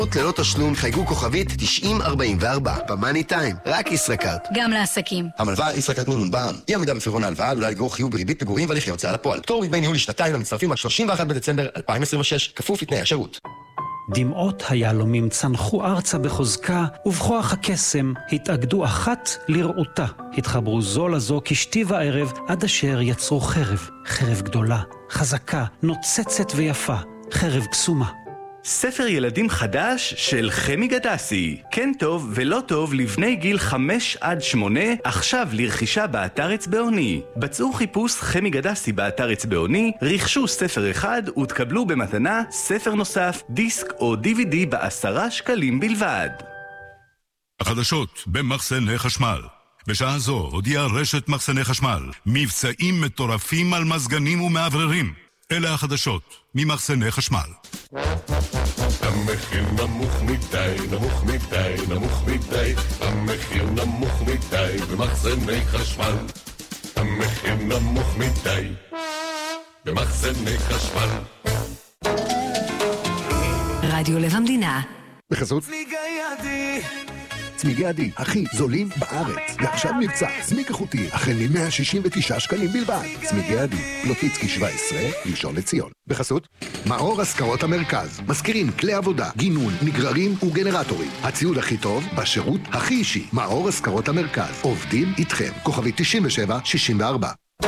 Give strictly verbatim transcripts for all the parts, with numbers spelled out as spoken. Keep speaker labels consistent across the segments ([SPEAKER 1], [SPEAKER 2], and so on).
[SPEAKER 1] ללא תשלום חייגו כוכבית תשעים ארבעים וארבע במאני טיים, רק ישראכרט.
[SPEAKER 2] גם לעסקים.
[SPEAKER 1] המלווה ישראכרט נונון בע"מ. אי עמידה בפירעון ההלוואה עלולה לגרור חיוב בריבית פיגורים והליכי הוצאה לפועל. פטור מדמי ניהול לשנתיים למצטרפים עד שלושים ואחד בדצמבר אלפיים עשרים ושש, כפוף לתנאי השירות.
[SPEAKER 3] דמעות היהלומים צנחו ארצה בחוזקה, ובכוח הקסם התאגדו אחת לרעותה. התחברו זו לזו כשתי וערב, עד אשר יצרו חרב. חרב גדולה, חזקה, נוצצת ויפה. חרב קסומה.
[SPEAKER 4] ספר ילדים חדש של חמי גדסי. כן טוב ולא טוב לבני גיל חמש עד שמונה, עכשיו לרכישה באתר אצבעוני. בצעו חיפוש חמי גדסי באתר אצבעוני, רכשו ספר אחד ותקבלו במתנה ספר נוסף, דיסק או די וי די בעשרה שקלים בלבד.
[SPEAKER 5] החדשות במחסני חשמל. בשעה זו הודיעה רשת מחסני חשמל מבצעים מטורפים על מזגנים ומעבררים. אלה החדשות ממחסני חשמל.
[SPEAKER 6] המחיר נמוך מדי, נמוך מדי, נמוך מדי. המחיר נמוך מדי במחסני חשמל. המחיר נמוך מדי במחסני חשמל.
[SPEAKER 2] רדיו לב המדינה.
[SPEAKER 7] בחסות צמיגי עדי. צמיגי עדי, הכי זולים בארץ. ועכשיו מבצע, צמיג איכותי, החל מ-מאה שישים ותשעה שקלים בלבד. צמיגי עדי, פלוטיצקי שבע עשרה, ראשון לציון. בחסות מאור השכרות המרכז. מזכירים כלי עבודה, גינון, נגררים וגנרטורים. הציוד הכי טוב, בשירות הכי אישי. מאור השכרות המרכז. עובדים איתכם. כוכבי תשעים ושבע שישים וארבע.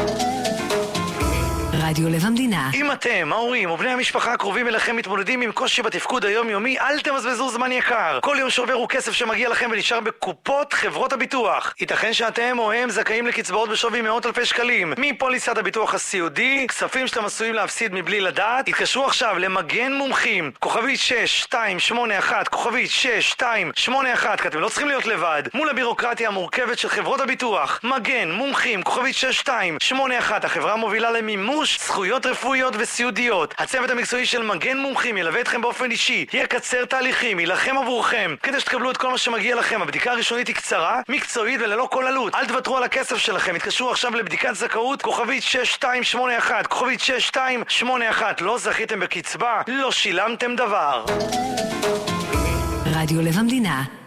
[SPEAKER 2] רדיו לב המדינה.
[SPEAKER 8] אם אתם, ההורים או בני המשפחה הקרובים אליכם מתמודדים עם קושי בתפקוד היומיומי, אל תמזבזו זמן יקר. כל יום שעובר הוא כסף שמגיע לכם ונשאר בקופות חברות הביטוח. ייתכן שאתם או הם זכאים לקצבאות בשווי מאות אלפי שקלים. מפוליסת הביטוח הסיעודי, כספים שאתם עשויים להפסיד מבלי לדעת. התקשרו עכשיו למגן מומחים. כוכבית שש שתיים שמונה אחת, כוכבית שש שתיים שמונה אחת, כי אתם לא צריכים להיות לבד. מול הבירוקרטיה המורכבת של חברות הביטוח. מגן מומחים, כוכבית שש שתיים שמונה אחת, החברה מובילה למימוש זכויות רפואיות וסיעודיות. הצוות המקצועי של מגן מומחים ילווה אתכם באופן אישי, יקצר תהליכים, ילחם עבורכם, כדי שתקבלו את כל מה שמגיע לכם. הבדיקה הראשונית היא קצרה, מקצועית וללא כל עלות. אל תוותרו על הכסף שלכם. התקשרו עכשיו לבדיקת זכאות, כוכבית שש שתיים שמונה אחת, כוכבית שש שתיים שמונה אחת. לא זכיתם בקצבה, לא שילמתם דבר.
[SPEAKER 2] רדיו לב המדינה.